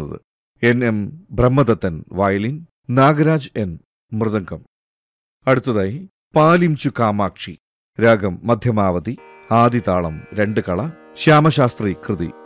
അവതരിപ്പിക്കുന്നത് NM Brahmadathan violin, Nagaraj N mridangam. അടുത്തതായി പാലിംചു കാമാക്ഷി, രാഗം മധ്യമാവതി, ആദിതാളം 2 കള, ശ്യാമശാസ്ത്രി കൃതി.